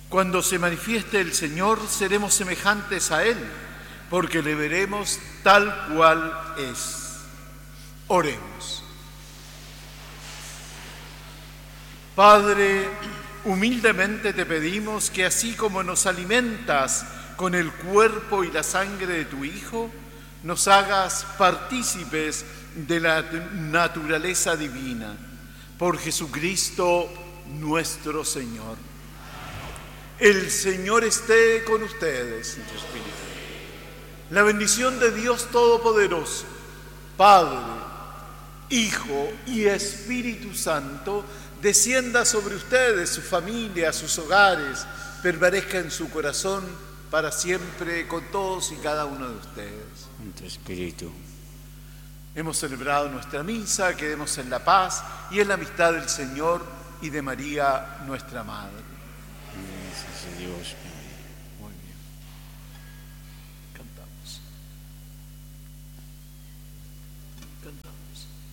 Cuando se manifieste el Señor, seremos semejantes a Él, porque le veremos tal cual es. Oremos. Padre, humildemente te pedimos que así como nos alimentas con el cuerpo y la sangre de tu Hijo, nos hagas partícipes de la naturaleza divina. Por Jesucristo nuestro Señor. El Señor esté con ustedes. La bendición de Dios Todopoderoso, Padre, Hijo y Espíritu Santo, descienda sobre ustedes, su familia, sus hogares, permanezca en su corazón para siempre con todos y cada uno de ustedes. En tu espíritu. Hemos celebrado nuestra misa, quedemos en la paz y en la amistad del Señor y de María, nuestra Madre. Gracias a Dios. Muy bien. Cantamos. Cantamos.